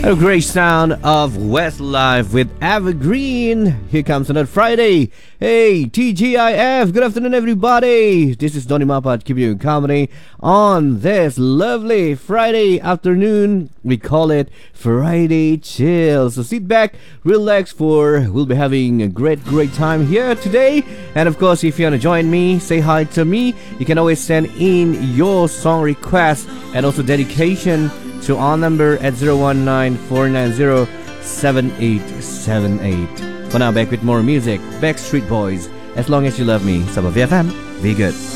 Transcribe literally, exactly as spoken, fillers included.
A great sound of Westlife with Evergreen. Here comes another Friday. Hey, T G I F. Good afternoon, everybody. This is Donny Mapat keeping you company on this lovely Friday afternoon. We call it Friday Chill. So sit back, relax, for we'll be having a great, great time here today. And of course, if you want to join me, say hi to me. You can always send in your song request and also dedication to our number at zero one nine four nine zero seven eight seven eight. For now, back with more music. Backstreet Boys, As Long As You Love Me. Sa B F M, be good.